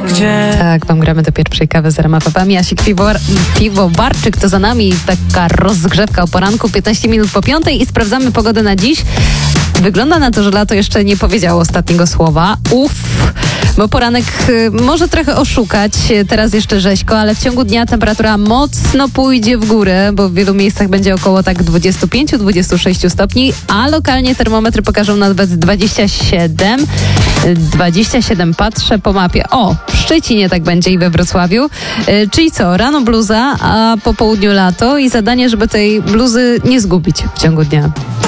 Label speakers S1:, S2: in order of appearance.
S1: gdzie...
S2: Tak, wam gramy do pierwszej kawy z RMF-em. Jasik Piwowarczyk to za nami, taka rozgrzewka o poranku, 15 minut po 5 i sprawdzamy pogodę na dziś. Wygląda na to, że lato jeszcze nie powiedziało ostatniego słowa. Bo poranek może trochę oszukać, teraz jeszcze rzeźko, ale w ciągu dnia temperatura mocno pójdzie w górę, bo w wielu miejscach będzie około tak 25-26 stopni, a lokalnie termometry pokażą nawet 27. 27 patrzę po mapie. W Szczecinie tak będzie i we Wrocławiu. Czyli co? Rano bluza, a po południu lato i zadanie, żeby tej bluzy nie zgubić w ciągu dnia.